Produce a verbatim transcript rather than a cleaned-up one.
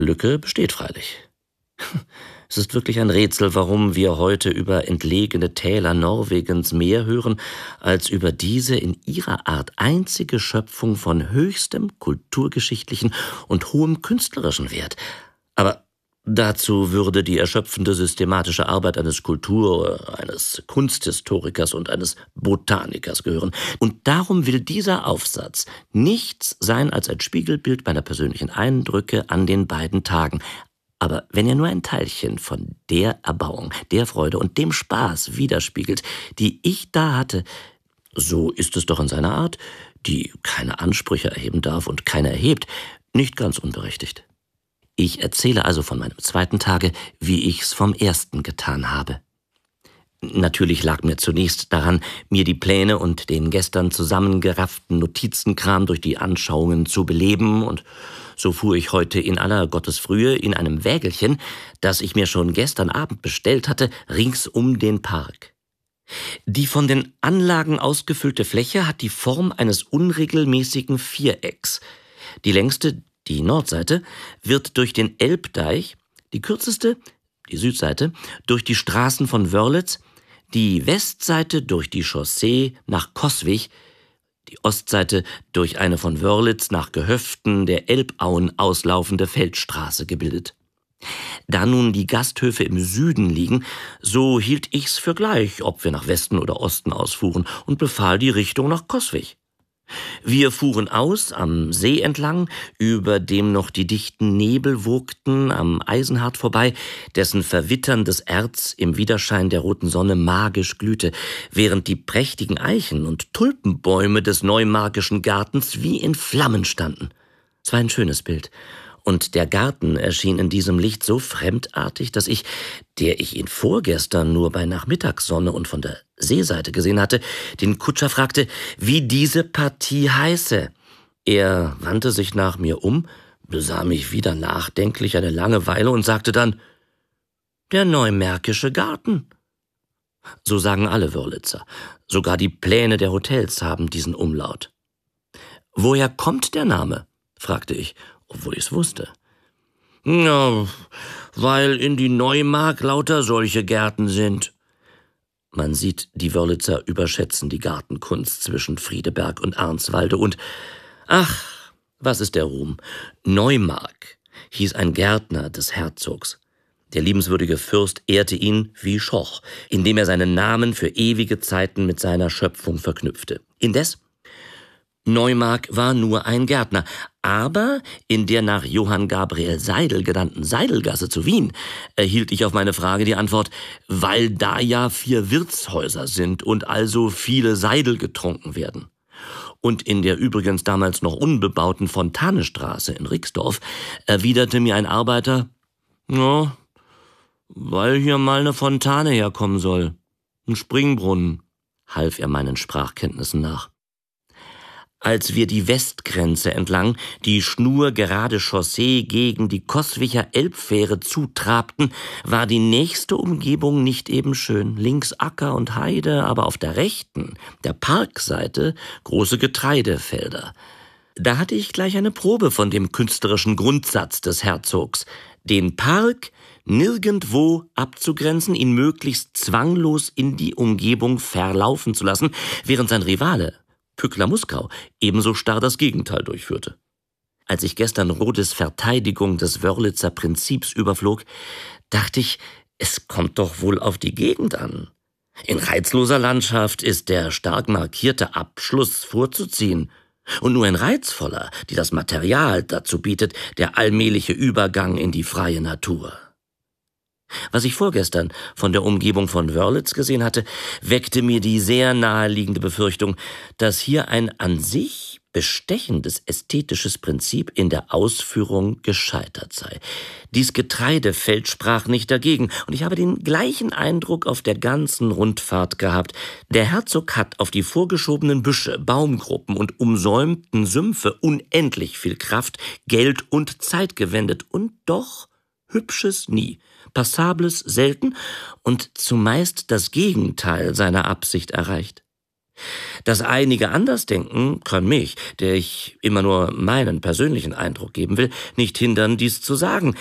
Lücke besteht freilich. Es ist wirklich ein Rätsel, warum wir heute über entlegene Täler Norwegens mehr hören, als über diese in ihrer Art einzige Schöpfung von höchstem kulturgeschichtlichen und hohem künstlerischen Wert. Aber dazu würde die erschöpfende systematische Arbeit eines Kultur-, eines Kunsthistorikers und eines Botanikers gehören. Und darum will dieser Aufsatz nichts sein als ein Spiegelbild meiner persönlichen Eindrücke an den beiden Tagen. Aber wenn er nur ein Teilchen von der Erbauung, der Freude und dem Spaß widerspiegelt, die ich da hatte, so ist es doch in seiner Art, die keine Ansprüche erheben darf und keine erhebt, nicht ganz unberechtigt. Ich erzähle also von meinem zweiten Tage, wie ich's vom ersten getan habe. Natürlich lag mir zunächst daran, mir die Pläne und den gestern zusammengerafften Notizenkram durch die Anschauungen zu beleben, und so fuhr ich heute in aller Gottesfrühe in einem Wägelchen, das ich mir schon gestern Abend bestellt hatte, rings um den Park. Die von den Anlagen ausgefüllte Fläche hat die Form eines unregelmäßigen Vierecks. Die längste, die Nordseite, wird durch den Elbdeich, die kürzeste, die Südseite, durch die Straßen von Wörlitz, die Westseite durch die Chaussee nach Coswig, die Ostseite durch eine von Wörlitz nach Gehöften der Elbauen auslaufende Feldstraße gebildet. Da nun die Gasthöfe im Süden liegen, so hielt ich's für gleich, ob wir nach Westen oder Osten ausfuhren, und befahl die Richtung nach Coswig. Wir fuhren aus am See entlang, über dem noch die dichten Nebel wogten, am Eisenhart vorbei, dessen verwitterndes Erz im Widerschein der roten Sonne magisch glühte, während die prächtigen Eichen- und Tulpenbäume des Neumarkischen Gartens wie in Flammen standen. Es war ein schönes Bild. Und der Garten erschien in diesem Licht so fremdartig, dass ich, der ich ihn vorgestern nur bei Nachmittagssonne und von der Seeseite gesehen hatte, den Kutscher fragte, wie diese Partie heiße. Er wandte sich nach mir um, besah mich wieder nachdenklich eine lange Weile und sagte dann, »Der Neumärkische Garten.« So sagen alle Wörlitzer. Sogar die Pläne der Hotels haben diesen Umlaut. »Woher kommt der Name?« fragte ich, obwohl ich's wusste. »Ja, weil in die Neumark lauter solche Gärten sind.« Man sieht, die Wörlitzer überschätzen die Gartenkunst zwischen Friedeberg und Arnswalde und, ach, was ist der Ruhm? Neumark hieß ein Gärtner des Herzogs. Der liebenswürdige Fürst ehrte ihn wie Schoch, indem er seinen Namen für ewige Zeiten mit seiner Schöpfung verknüpfte. Indes, Neumark war nur ein Gärtner, aber in der nach Johann Gabriel Seidel genannten Seidelgasse zu Wien erhielt ich auf meine Frage die Antwort, weil da ja vier Wirtshäuser sind und also viele Seidel getrunken werden. Und in der übrigens damals noch unbebauten Fontanestraße in Rixdorf erwiderte mir ein Arbeiter, ja, weil hier mal eine Fontane herkommen soll, ein Springbrunnen, half er meinen Sprachkenntnissen nach. Als wir die Westgrenze entlang, die schnurgerade Chaussee gegen die Coswiger Elbfähre zutrabten, war die nächste Umgebung nicht eben schön. Links Acker und Heide, aber auf der rechten, der Parkseite, große Getreidefelder. Da hatte ich gleich eine Probe von dem künstlerischen Grundsatz des Herzogs, den Park nirgendwo abzugrenzen, ihn möglichst zwanglos in die Umgebung verlaufen zu lassen, während sein Rivale, Pückler-Muskau, ebenso starr das Gegenteil durchführte. Als ich gestern Rodes Verteidigung des Wörlitzer Prinzips überflog, dachte ich, es kommt doch wohl auf die Gegend an. In reizloser Landschaft ist der stark markierte Abschluss vorzuziehen und nur ein reizvoller, die das Material dazu bietet, der allmähliche Übergang in die freie Natur. Was ich vorgestern von der Umgebung von Wörlitz gesehen hatte, weckte mir die sehr naheliegende Befürchtung, dass hier ein an sich bestechendes ästhetisches Prinzip in der Ausführung gescheitert sei. Dies Getreidefeld sprach nicht dagegen, und ich habe den gleichen Eindruck auf der ganzen Rundfahrt gehabt. Der Herzog hat auf die vorgeschobenen Büsche, Baumgruppen und umsäumten Sümpfe unendlich viel Kraft, Geld und Zeit gewendet, und doch Hübsches nie, Passables selten und zumeist das Gegenteil seiner Absicht erreicht. Dass einige anders denken, kann mich, der ich immer nur meinen persönlichen Eindruck geben will, nicht hindern, dies zu sagen.